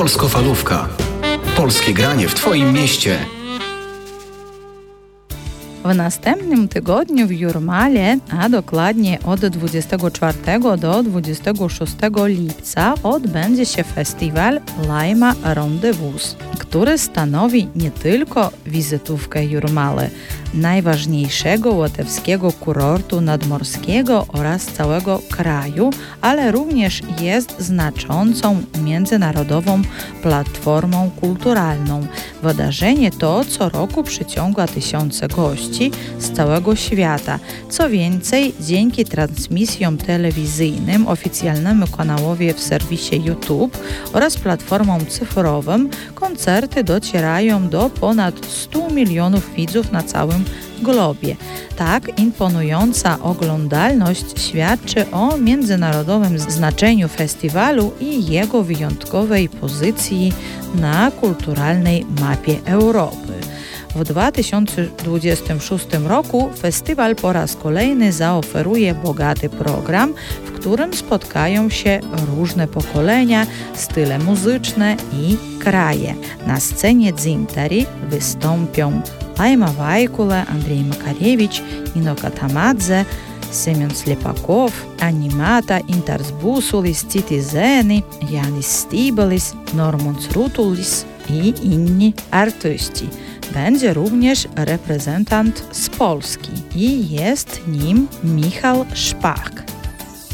Polskofalówka. Polskie granie w Twoim mieście. W następnym tygodniu w Jurmale, a dokładnie od 24 do 26 lipca odbędzie się festiwal Lajma Rendezvous, który stanowi nie tylko wizytówkę Jurmale, najważniejszego łotewskiego kurortu nadmorskiego oraz całego kraju, ale również jest znaczącą międzynarodową platformą kulturalną. Wydarzenie to co roku przyciąga tysiące gości z całego świata. Co więcej, dzięki transmisjom telewizyjnym, oficjalnemu kanałowi w serwisie YouTube oraz platformom cyfrowym, koncerty docierają do ponad 100 milionów widzów na całym globie. Tak imponująca oglądalność świadczy o międzynarodowym znaczeniu festiwalu i jego wyjątkowej pozycji na kulturalnej mapie Europy. W 2026 roku festiwal po raz kolejny zaoferuje bogaty program, w którym spotkają się różne pokolenia, style muzyczne i kraje. Na scenie Dzintari wystąpią Laima Vaikula, Andrzej Makarewicz, Nino Katamadze, Semyon Slepakow, Animata, Intars Busulis, Citizeni, Janis Stibalis, Normunds Rutulis i inni artyści. Będzie również reprezentant z Polski i jest nim Michał Szpak.